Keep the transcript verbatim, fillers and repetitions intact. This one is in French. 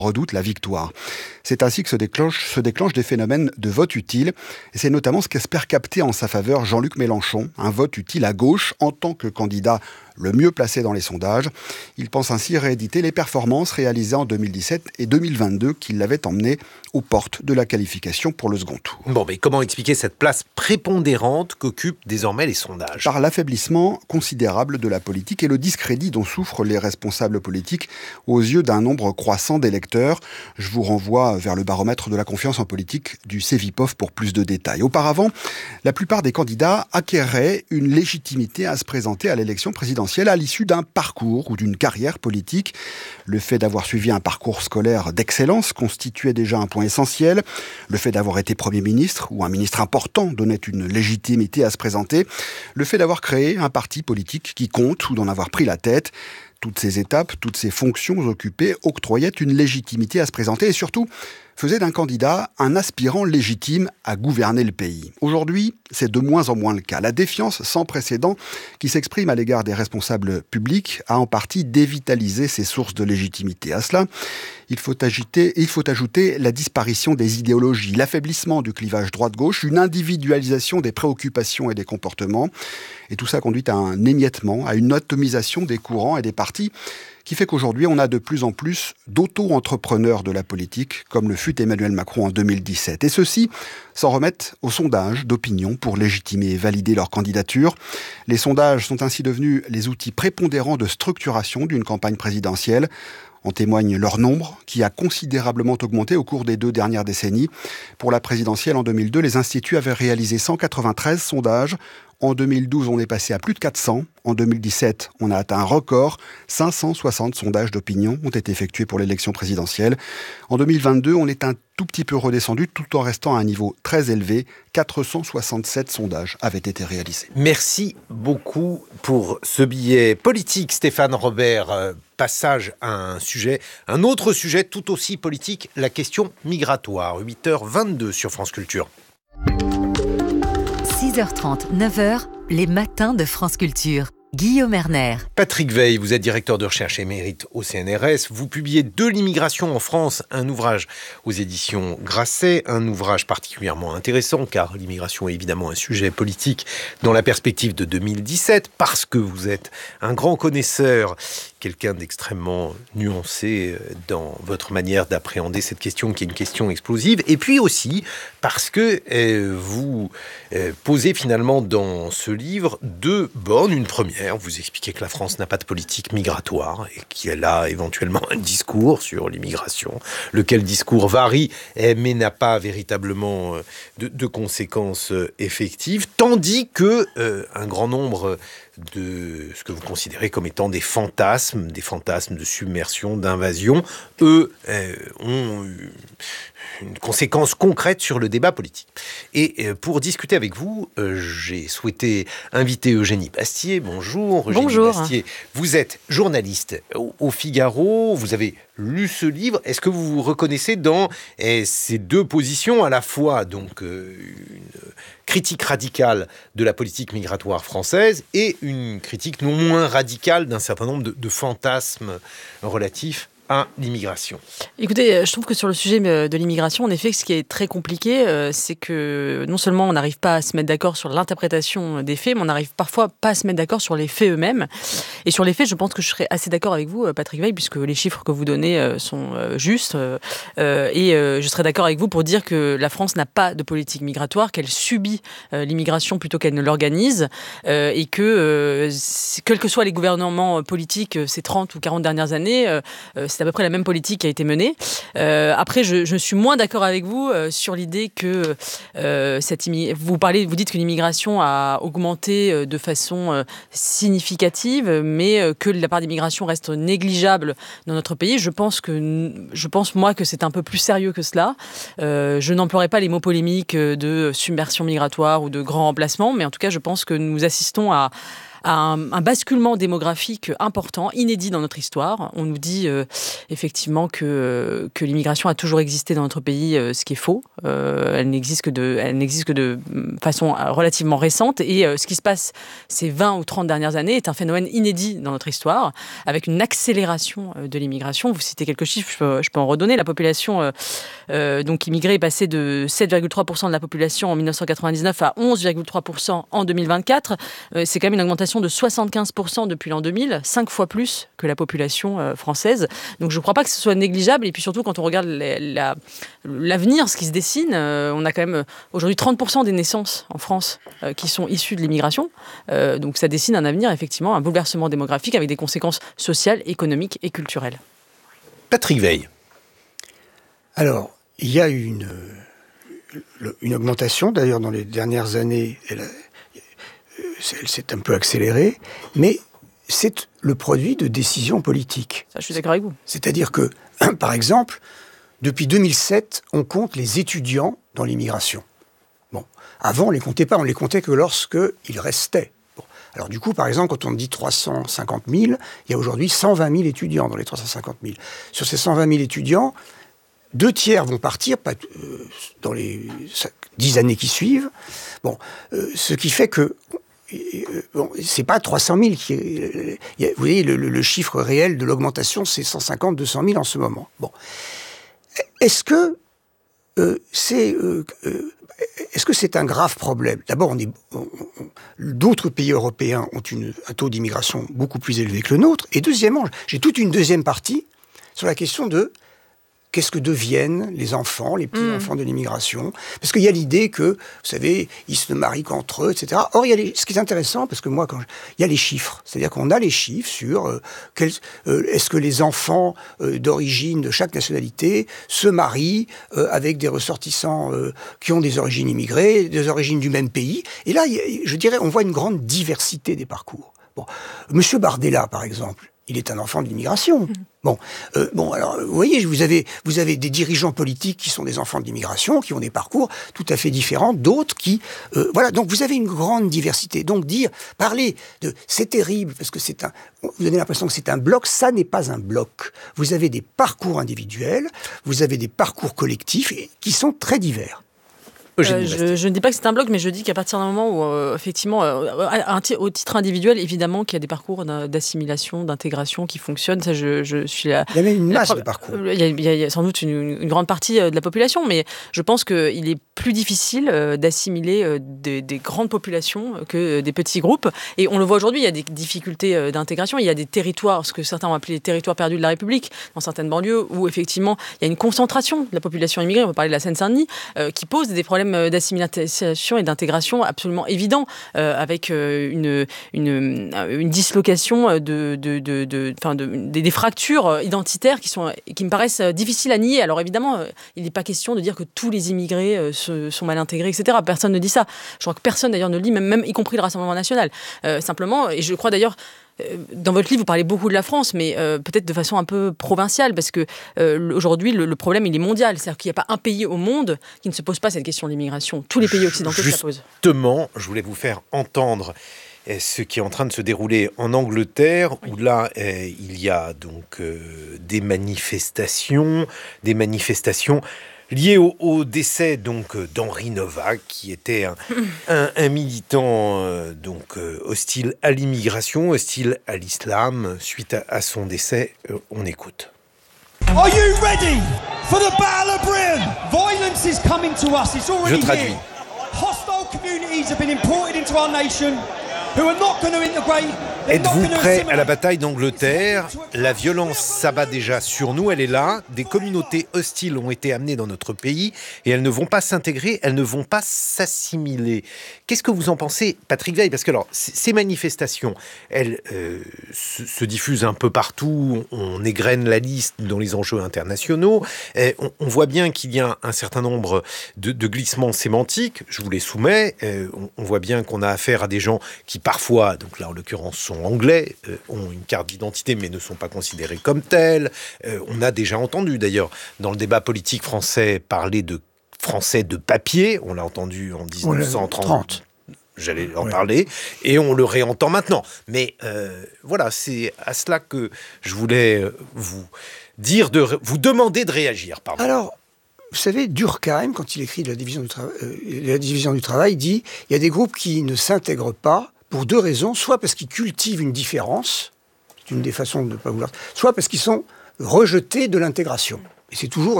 redoutent la victoire. C'est ainsi que se déclenchent, se déclenchent des phénomènes de vote utile. Et c'est notamment ce qu'espère capter en sa faveur Jean-Luc Mélenchon, un vote utile à gauche en tant que candidat le mieux placé dans les sondages. Il pense ainsi rééditer les performances réalisées en deux mille dix-sept et deux mille vingt-deux qui l'avaient emmené aux portes de la qualification pour le second tour. Bon, mais comment expliquer cette place prépondérante qu'occupent désormais les sondages ? Par l'affaiblissement considérable de la politique et le discrédit dont souffrent les responsables politiques aux yeux d'un nombre croissant d'électeurs. Je vous renvoie vers le baromètre de la confiance en politique du Cevipof pour plus de détails. Auparavant, la plupart des candidats acquéraient une légitimité à se présenter à l'élection présidentielle à l'issue d'un parcours ou d'une carrière politique. Le fait d'avoir suivi un parcours scolaire d'excellence constituait déjà un point essentiel. Le fait d'avoir été Premier ministre ou un ministre important donnait une légitimité à se présenter. Le fait d'avoir créé un parti politique qui compte ou d'en avoir pris la tête. Toutes ces étapes, toutes ces fonctions occupées octroyaient une légitimité à se présenter et surtout faisaient d'un candidat un aspirant légitime à gouverner le pays. Aujourd'hui, c'est de moins en moins le cas. La défiance sans précédent qui s'exprime à l'égard des responsables publics a en partie dévitalisé ces sources de légitimité. À cela, il faut, agiter, il faut ajouter la disparition des idéologies, l'affaiblissement du clivage droite-gauche, une individualisation des préoccupations et des comportements. Et tout ça conduit à un émiettement, à une atomisation des courants et des partis qui fait qu'aujourd'hui, on a de plus en plus d'auto-entrepreneurs de la politique, comme le fut Emmanuel Macron en deux mille dix-sept. Et ceux-ci s'en remettent aux sondages d'opinion pour légitimer et valider leur candidature. Les sondages sont ainsi devenus les outils prépondérants de structuration d'une campagne présidentielle. En témoigne leur nombre, qui a considérablement augmenté au cours des deux dernières décennies. Pour la présidentielle en deux mille deux, les instituts avaient réalisé cent quatre-vingt-treize sondages. En deux mille douze, on est passé à plus de quatre cents. En deux mille dix-sept, on a atteint un record. cinq cent soixante sondages d'opinion ont été effectués pour l'élection présidentielle. En deux mille vingt-deux, on est un tout petit peu redescendu, tout en restant à un niveau très élevé. quatre cent soixante-sept sondages avaient été réalisés. Merci beaucoup pour ce billet politique, Stéphane Robert. Passage à un sujet, un autre sujet tout aussi politique, la question migratoire. huit heures vingt-deux sur France Culture. six heures trente, neuf heures, les matins de France Culture. Guillaume Erner. Patrick Veil, vous êtes directeur de recherche émérite au C N R S. Vous publiez De l'immigration en France, un ouvrage aux éditions Grasset, un ouvrage particulièrement intéressant, car l'immigration est évidemment un sujet politique dans la perspective de deux mille dix-sept, parce que vous êtes un grand connaisseur, quelqu'un d'extrêmement nuancé dans votre manière d'appréhender cette question, qui est une question explosive, et puis aussi parce que euh, vous euh, posez finalement dans ce livre deux bornes. Une première, vous expliquez que la France n'a pas de politique migratoire et qu'elle a éventuellement un discours sur l'immigration, lequel discours varie mais n'a pas véritablement de, de conséquences effectives, tandis que euh, un grand nombre de ce que vous considérez comme étant des fantasmes, des fantasmes de submersion, d'invasion, eux euh, ont une conséquence concrète sur le débat politique. Et euh, pour discuter avec vous, euh, j'ai souhaité inviter Eugénie Bastier. Bonjour. Eugénie Bonjour. Bastier, vous êtes journaliste au, au Figaro, vous avez lu ce livre. Est-ce que vous vous reconnaissez dans eh, ces deux positions, à la fois donc euh, une critique radicale de la politique migratoire française et une critique non moins radicale d'un certain nombre de, de fantasmes relatifs à l'immigration? Écoutez, je trouve que sur le sujet de l'immigration, en effet, ce qui est très compliqué, euh, c'est que non seulement on n'arrive pas à se mettre d'accord sur l'interprétation des faits, mais on n'arrive parfois pas à se mettre d'accord sur les faits eux-mêmes. Et sur les faits, je pense que je serais assez d'accord avec vous, Patrick Veil, puisque les chiffres que vous donnez euh, sont euh, justes. Euh, et euh, je serais d'accord avec vous pour dire que la France n'a pas de politique migratoire, qu'elle subit euh, l'immigration plutôt qu'elle ne l'organise, euh, et que, euh, quels que soient les gouvernements politiques ces trente ou quarante dernières années, euh, c'est à peu près la même politique qui a été menée. Euh, après, je, je suis moins d'accord avec vous euh, sur l'idée que euh, cette immi- vous parlez, vous dites que l'immigration a augmenté euh, de façon euh, significative, mais euh, que la part d'immigration reste négligeable dans notre pays. Je pense que, je pense moi que c'est un peu plus sérieux que cela. Euh, je n'emploierai pas les mots polémiques de submersion migratoire ou de grand remplacement, mais en tout cas, je pense que nous assistons à à un, un basculement démographique important, inédit dans notre histoire. On nous dit euh, effectivement que, que l'immigration a toujours existé dans notre pays, euh, ce qui est faux. Euh, elle n'existe que de, elle n'existe que de façon relativement récente. Et euh, ce qui se passe ces vingt ou trente dernières années est un phénomène inédit dans notre histoire, avec une accélération de l'immigration. Vous citez quelques chiffres, je peux, je peux en redonner. La population euh, euh, donc immigrée est passée de sept virgule trois pour cent de la population en dix-neuf cent quatre-vingt-dix-neuf à onze virgule trois pour cent en deux mille vingt-quatre. Euh, c'est quand même une augmentation de soixante-quinze pour cent depuis l'an deux mille, cinq fois plus que la population euh, française. Donc je ne crois pas que ce soit négligeable. Et puis surtout, quand on regarde la, la, l'avenir, ce qui se dessine, euh, on a quand même aujourd'hui trente pour cent des naissances en France euh, qui sont issues de l'immigration. Euh, donc ça dessine un avenir, effectivement, un bouleversement démographique avec des conséquences sociales, économiques et culturelles. Patrick Weil. Alors, il y a eu une, une augmentation, d'ailleurs dans les dernières années, elle, elle s'est un peu accélérée, mais c'est le produit de décisions politiques. Ça, je suis d'accord avec vous. C'est-à-dire que, par exemple, depuis deux mille sept, on compte les étudiants dans l'immigration. Bon, avant, on ne les comptait pas, on ne les comptait que lorsqu'ils restaient. Bon. Alors du coup, par exemple, quand on dit trois cent cinquante mille, il y a aujourd'hui cent vingt mille étudiants dans les trois cent cinquante mille. Sur ces cent vingt mille étudiants, deux tiers vont partir pas, euh, dans les dix années qui suivent. Bon, euh, ce qui fait que euh, bon, c'est pas trois cent mille qui est, euh, vous voyez, le, le, le chiffre réel de l'augmentation, c'est cent cinquante à deux cent mille en ce moment. Bon, est-ce que euh, c'est euh, euh, est-ce que c'est un grave problème ? D'abord, on est, on, on, d'autres pays européens ont une, un taux d'immigration beaucoup plus élevé que le nôtre. Et deuxièmement, j'ai toute une deuxième partie sur la question de qu'est-ce que deviennent les enfants, les petits-enfants mmh. de l'immigration ? Parce qu'il y a l'idée que, vous savez, ils se marient qu'entre eux, et cetera. Or, il y a les, ce qui est intéressant, parce que moi, quand je, il y a les chiffres. C'est-à-dire qu'on a les chiffres sur euh, quel, euh, est-ce que les enfants euh, d'origine de chaque nationalité se marient euh, avec des ressortissants euh, qui ont des origines immigrées, des origines du même pays. Et là, je dirais, on voit une grande diversité des parcours. Bon, Monsieur Bardella, par exemple, il est un enfant de l'immigration. Mmh. Bon, euh, bon, alors, vous voyez, vous avez, vous avez des dirigeants politiques qui sont des enfants de l'immigration, qui ont des parcours tout à fait différents, d'autres qui, euh, voilà, donc vous avez une grande diversité. Donc dire, parler de, c'est terrible, parce que c'est un, vous avez l'impression que c'est un bloc, ça n'est pas un bloc. Vous avez des parcours individuels, vous avez des parcours collectifs qui sont très divers. Euh, je, je ne dis pas que c'est un bloc, mais je dis qu'à partir d'un moment où, euh, effectivement, euh, à, à, au titre individuel, évidemment qu'il y a des parcours d'assimilation, d'intégration qui fonctionnent. Ça, je, je suis là. Il y a même une masse la, de parcours. Il y, a, il y a sans doute une, une grande partie de la population, mais je pense qu'il est plus difficile euh, d'assimiler euh, des, des grandes populations que des petits groupes. Et on le voit aujourd'hui, il y a des difficultés euh, d'intégration. Il y a des territoires, ce que certains ont appelé les territoires perdus de la République, dans certaines banlieues, où effectivement, il y a une concentration de la population immigrée. On va parler de la Seine-Saint-Denis, euh, qui pose des problèmes d'assimilation et d'intégration absolument évident, euh, avec euh, une, une, une dislocation de, de, de, de, enfin de, des, des fractures identitaires qui, sont, qui me paraissent difficiles à nier. Alors évidemment, euh, il n'est pas question de dire que tous les immigrés euh, se, sont mal intégrés, et cetera. Personne ne dit ça. Je crois que personne d'ailleurs ne le dit, même, même y compris le Rassemblement national. Euh, simplement, et je crois d'ailleurs, dans votre livre, vous parlez beaucoup de la France, mais euh, peut-être de façon un peu provinciale, parce que euh, aujourd'hui, le, le problème, il est mondial. C'est-à-dire qu'il n'y a pas un pays au monde qui ne se pose pas cette question de l'immigration. Tous les pays occidentaux se la posent. Justement, je voulais vous faire entendre ce qui est en train de se dérouler en Angleterre, oui. où là, euh, il y a donc euh, des manifestations, des manifestations lié au, au décès donc d'Henri Novak, qui était un, un, un militant euh, donc euh, hostile à l'immigration, hostile à l'islam. Suite à, à son décès, euh, on écoute. Are you ready for the Battle of Britain? Violence is coming to us. It's already Je traduis. Here. Hostile communities have been imported into our nation. Who are not going to integrate. Êtes-vous prêts à la bataille d'Angleterre ? La violence s'abat déjà sur nous, elle est là. Des communautés hostiles ont été amenées dans notre pays et elles ne vont pas s'intégrer, elles ne vont pas s'assimiler. Qu'est-ce que vous en pensez, Patrick Weil ? Parce que alors, ces manifestations, elles euh, se, se diffusent un peu partout, on égrène la liste dans les enjeux internationaux. Et on, on voit bien qu'il y a un certain nombre de, de glissements sémantiques, je vous les soumets. Euh, on, on voit bien qu'on a affaire à des gens qui parfois, donc là en l'occurrence sont anglais, euh, ont une carte d'identité mais ne sont pas considérés comme tels. Euh, on a déjà entendu d'ailleurs dans le débat politique français parler de français de papier, on l'a entendu en dix-neuf cent trente. j'allais en Ouais. parler, et on le réentend maintenant. Mais euh, voilà, c'est à cela que je voulais vous dire, de, vous demander de réagir. Pardon. Alors, vous savez, Durkheim, quand il écrit de la division du, trava- euh, la division du travail, dit il y a des groupes qui ne s'intègrent pas pour deux raisons, soit parce qu'ils cultivent une différence, c'est une des façons de ne pas vouloir, soit parce qu'ils sont rejetés de l'intégration. Et c'est toujours